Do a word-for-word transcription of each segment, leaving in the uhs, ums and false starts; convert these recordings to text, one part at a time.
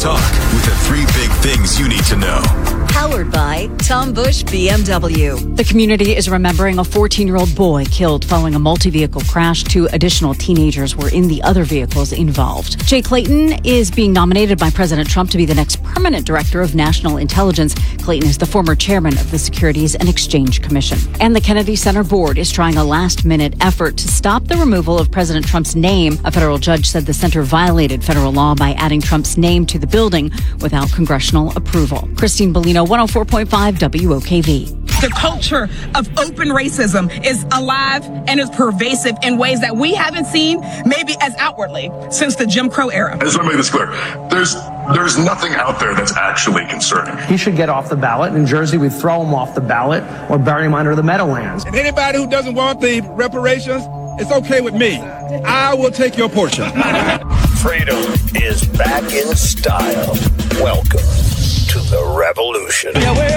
Talk with the three big things you need to know. Powered by Tom Bush B M W. The community is remembering a fourteen-year-old boy killed following a multi-vehicle crash. Two additional teenagers were in the other vehicles involved. Jay Clayton is being nominated by President Trump to be the next permanent director of national intelligence. Clayton is the former chairman of the Securities and Exchange Commission. And the Kennedy Center Board is trying a last-minute effort to stop the removal of President Trump's name. A federal judge said the center violated federal law by adding Trump's name to the building without congressional approval. Christine Bellino, one oh four point five W O K V. The culture of open racism is alive and is pervasive in ways that we haven't seen maybe as outwardly since the Jim Crow era. I just want to make this clear. There's there's nothing out there that's actually concerning. He should get off the ballot. In Jersey, we throw him off the ballot or bury him under the Meadowlands. And anybody who doesn't want the reparations, it's okay with me. I will take your portion. Freedom is back in style. Welcome to the revolution. Yeah, we're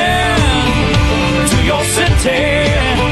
coming to your city.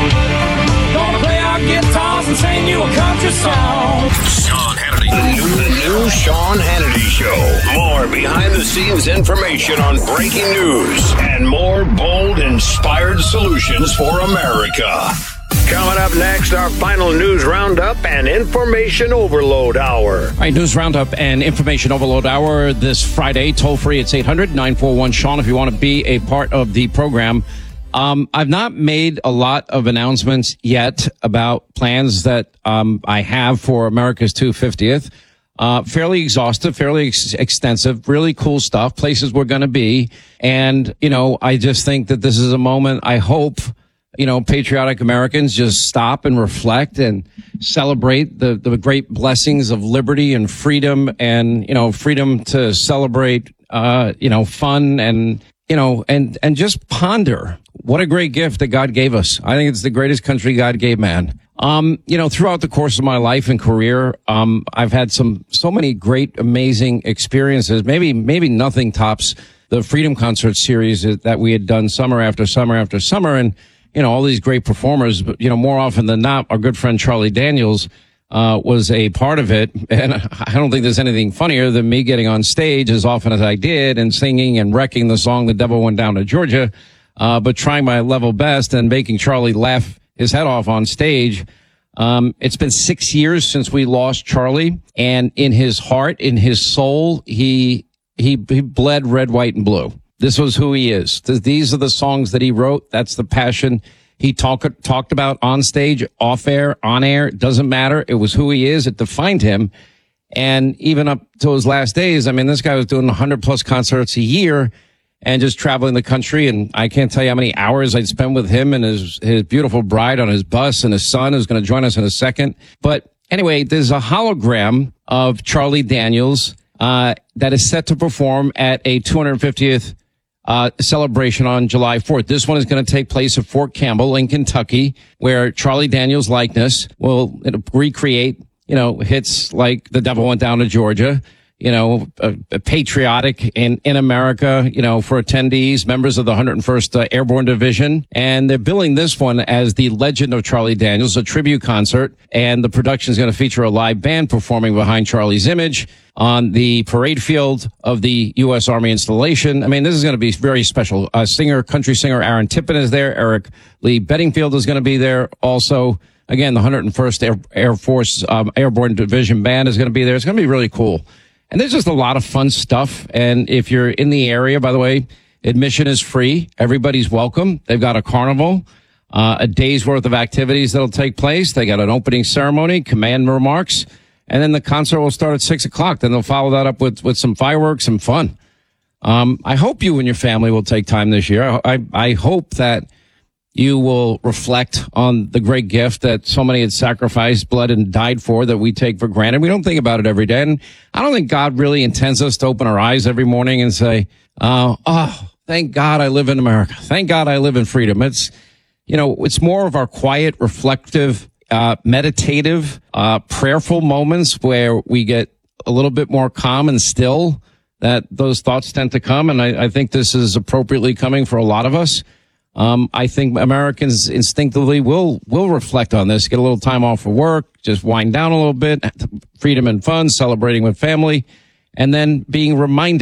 Gonna play our guitars and sing you a country song. Sean Hannity. The new, the new Sean Hannity Show. More behind-the-scenes information on breaking news and more bold, inspired solutions for America. Coming up next, our final news roundup and information overload hour. All right, news roundup and information overload hour this Friday. Toll free, it's eight hundred nine four one Sean if you want to be a part of the program. Um, I've not made a lot of announcements yet about plans that um, I have for America's two hundred fiftieth. Uh, fairly exhaustive, fairly ex- extensive, really cool stuff, places we're going to be. And, you know, I just think that this is a moment, I hope, you know, patriotic Americans just stop and reflect and celebrate the, the great blessings of liberty and freedom and, you know, freedom to celebrate, uh, you know, fun and, you know, and, and just ponder what a great gift that God gave us. I think it's the greatest country God gave man. Um, you know, throughout the course of my life and career, um, I've had some, so many great, amazing experiences. Maybe, maybe nothing tops the Freedom Concert series that we had done summer after summer after summer. And, you know, all these great performers, but, you know, more often than not, our good friend Charlie Daniels, uh, was a part of it. And I don't think there's anything funnier than me getting on stage as often as I did and singing and wrecking the song The Devil Went Down to Georgia, uh, but trying my level best and making Charlie laugh his head off on stage. Um, it's been six years since we lost Charlie, and in his heart, in his soul, he, he, he bled red, white, and blue. This was who he is. These are the songs that he wrote. That's the passion he talk, talked about on stage, off air, on air. It doesn't matter. It was who he is. It defined him. And even up to his last days, I mean, this guy was doing one hundred plus concerts a year and just traveling the country. And I can't tell you how many hours I'd spend with him and his, his beautiful bride on his bus and his son who's going to join us in a second. But anyway, there's a hologram of Charlie Daniels, uh, that is set to perform at a two hundred fiftieth Uh, celebration on July fourth. This one is going to take place at Fort Campbell in Kentucky, where Charlie Daniels' likeness will recreate, you know, hits like The Devil Went Down to Georgia, you know, uh, patriotic in, in America, you know, for attendees, members of the one hundred first uh, Airborne Division. And they're billing this one as the Legend of Charlie Daniels, a tribute concert. And the production is going to feature a live band performing behind Charlie's image on the parade field of the U S Army installation. I mean, this is going to be very special. Uh, singer, country singer Aaron Tippin is there. Eric Lee Bedingfield is going to be there. Also, again, the one hundred first Air, Air Force um, Airborne Division Band is going to be there. It's going to be really cool. And there's just a lot of fun stuff. And if you're in the area, by the way, admission is free. Everybody's welcome. They've got a carnival, uh, a day's worth of activities that'll take place. They got an opening ceremony, command remarks. And then the concert will start at six o'clock. Then they'll follow that up with, with some fireworks and fun. Um, I hope you and your family will take time this year. I, I, I hope that you will reflect on the great gift that so many had sacrificed, blood, and died for that we take for granted. We don't think about it every day. And I don't think God really intends us to open our eyes every morning and say, uh, oh, thank God I live in America. Thank God I live in freedom. It's, you know, it's more of our quiet, reflective, Uh, meditative, uh, prayerful moments where we get a little bit more calm and still, that those thoughts tend to come. And I, I think this is appropriately coming for a lot of us. Um, I think Americans instinctively will, will reflect on this, get a little time off of work, just wind down a little bit, freedom and fun, celebrating with family, and then being reminded